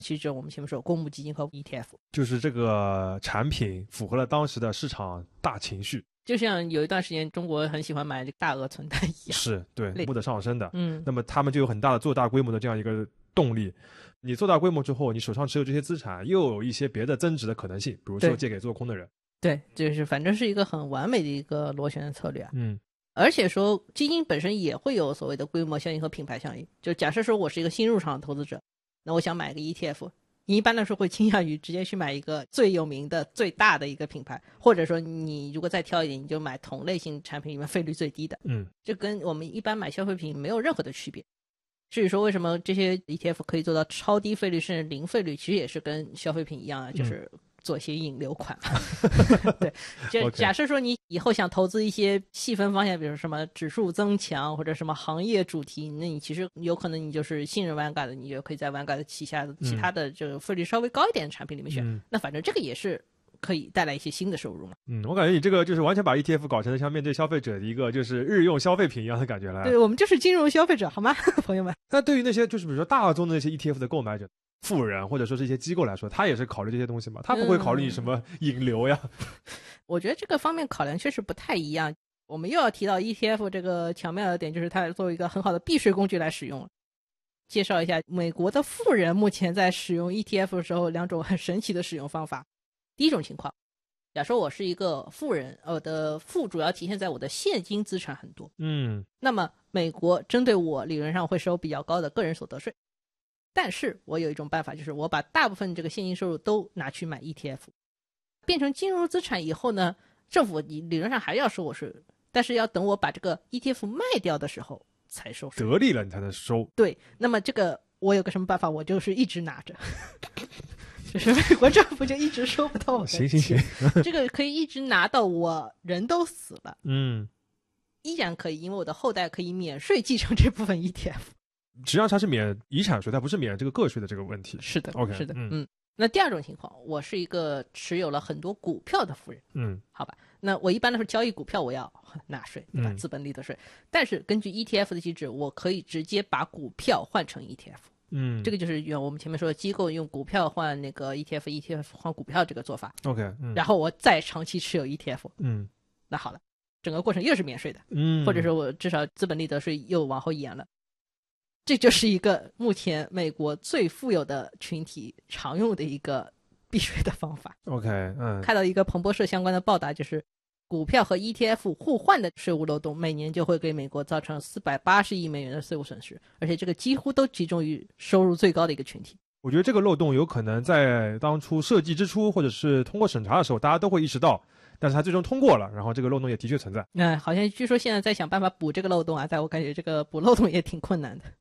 其实我们前面说公募基金和 ETF， 就是这个产品符合了当时的市场大情绪， 就像有一段时间中国很喜欢买这个大额存单一样， 是对募得上升的。 那么他们就有很大的做大规模的这样一个动力。你做大规模之后，你手上持有这些资产又有一些别的增值的可能性，比如说借给做空的人。 对，就是反正是一个很完美的一个螺旋的策略啊。而且说基金本身也会有所谓的规模效应和品牌效应。就假设说我是一个新入场的投资者，那我想买个 ETF， 你一般来说会倾向于直接去买一个最有名的最大的一个品牌，或者说你如果再挑一点，你就买同类型产品里面费率最低的。这跟我们一般买消费品没有任何的区别。至于说为什么这些 ETF 可以做到超低费率甚至零费率，其实也是跟消费品一样啊，就是做一些引流款。对，就假设说你以后想投资一些细分方向，比如什么指数增强或者什么行业主题，那你其实有可能你就是信任 Vanguard 的，你就可以在 Vanguard 旗下的其他的这个费率稍微高一点的产品里面选。那反正这个也是可以带来一些新的收入嘛。 我感觉你这个就是完全把 ETF 搞成了像面对消费者的一个就是日用消费品一样的感觉了。 对，我们就是金融消费者，好吗，朋友们？ 那对于那些就是比如说大宗的那些 ETF 的购买者，富人或者说是一些机构来说，他也是考虑这些东西吗？他不会考虑你什么引流呀？ 我觉得这个方面考量确实不太一样。我们又要提到 ETF 这个巧妙的点，就是它作为一个很好的避税工具来使用。介绍一下美国的富人目前在使用 ETF 的时候两种很神奇的使用方法。第一种情况，假设我是一个富人，我的富主要体现在我的现金资产很多。那么美国针对我理论上会收比较高的个人所得税。但是我有一种办法，就是我把大部分这个现金收入都拿去买 ETF， 变成金融资产以后呢，政府理论上还要收我税，但是要等我把这个 ETF 卖掉的时候才收税。 得利了你才能收。 对，那么这个我有个什么办法，我就是一直拿着。就是美国政府就一直收不到我的钱。 行， 这个可以一直拿到我人都死了。依然可以，因为我的后代可以免税继承这部分 ETF。 实际上它是免遗产税，它不是免这个个税的这个问题。 是的 ，OK， 是的，那第二种情况，我是一个持有了很多股票的富人，好吧，那我一般来说交易股票我要纳税，对吧？资本利得税。但是根据 ETF 的机制，我可以直接把股票换成 ETF。这个就是我们前面说的机构用股票换那个 ETF 换股票这个做法。 OK， 然后我再长期持有 ETF。那好了，整个过程又是免税的。或者说我至少资本利得税又往后延了。这就是一个目前美国最富有的群体常用的一个避税的方法。 OK， 看到一个彭博社相关的报道，就是股票和 ETF 互换的税务漏洞，每年就会给美国造成480亿美元的税务损失，而且这个几乎都集中于收入最高的一个群体。 我觉得这个漏洞有可能在当初设计之初，或者是通过审查的时候，大家都会意识到，但是它最终通过了，然后这个漏洞也的确存在。 好像据说现在在想办法补这个漏洞啊，但我感觉这个补漏洞也挺困难的。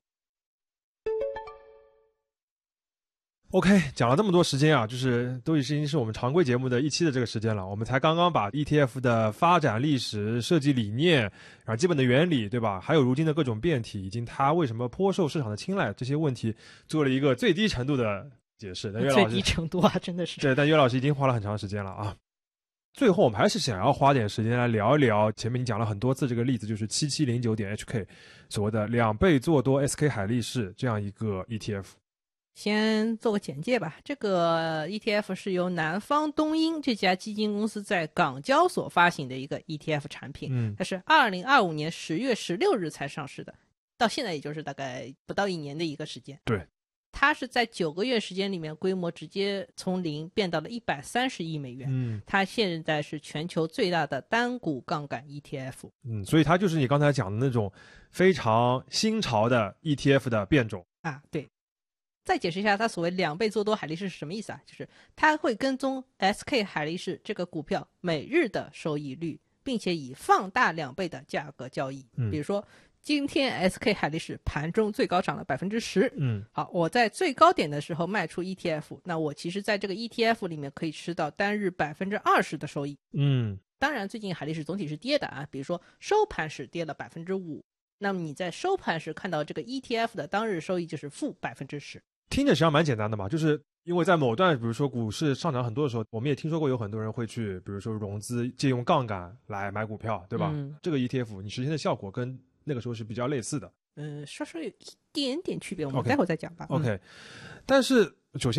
OK， 讲了这么多时间啊，就是都已经是我们常规节目的一期的这个时间了。我们才刚刚把 ETF 的发展历史、设计理念，然后基本的原理，对吧？还有如今的各种变体，以及它为什么颇受市场的青睐，这些问题做了一个最低程度的解释。 最低程度啊，真的是。 对，但岳老师已经花了很长时间了啊。最后我们还是想要花点时间来聊一聊前面你讲了很多次这个例子，就是 7709.HK 所谓的2倍做多 SK 海力士这样一个 ETF。 先做个简介吧。这个 ETF 是由南方东英这家基金公司在港交所发行的一个 ETF 产品。它是2025年10月16日才上市的，到现在也就是大概不到1年的一个时间。 对， 它是在9个月时间里面规模直接从0变到了130亿美元。它现在是全球最大的单股杠杆 ETF。 所以它就是你刚才讲的那种非常新潮的 ETF 的变种啊。对，再解释一下它所谓2倍做多海力士是什么意思啊？就是它会跟踪 SK 海力士这个股票每日的收益率，并且以放大2倍的价格交易。比如说今天 SK 海力士盘中最高涨了 10%。好，我在最高点的时候卖出 ETF， 那我其实在这个 ETF 里面可以吃到单日 20% 的收益。当然最近海力士总体是跌的啊，比如说收盘时跌了 5%， 那么你在收盘时看到这个 ETF 的当日收益就是负 10%。 听着实际上蛮简单的嘛，就是因为在某段比如说股市上涨很多的时候，我们也听说过有很多人会去比如说融资借用杠杆来买股票，对吧？这个 ETF 你实现的效果跟那个时候是比较类似的。 稍稍有一点点区别，我们待会儿再讲吧。 OK，但是首先